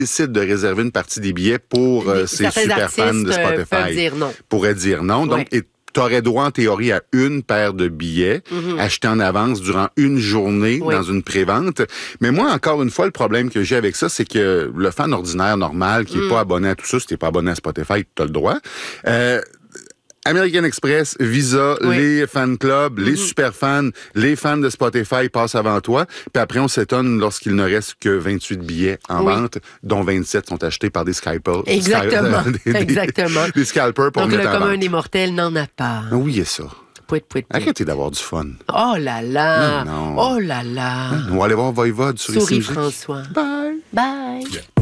décide de réserver une partie des billets pour ces super fans de Spotify, pourraient dire non. Donc, tu aurais droit, en théorie, à une paire de billets achetés en avance durant une journée dans une prévente. Mais moi, encore une fois, le problème que j'ai avec ça, c'est que le fan ordinaire normal qui est pas abonné à tout ça, si t'es pas abonné à Spotify, tu as le droit. American Express, Visa, les fan clubs, les super fans, les fans de Spotify passent avant toi. Puis après, on s'étonne lorsqu'il ne reste que 28 billets en vente, dont 27 sont achetés par des scalpers. Exactement. Exactement. Des scalpers pour donc, mettre en vente. Donc, le commun des mortels n'en a pas. Oui, et ça. Arrêtez d'avoir du fun. Oh là là. Non. Oh là là. On va aller voir Voivode sur Souris ici. François. Bye. Bye. Yeah.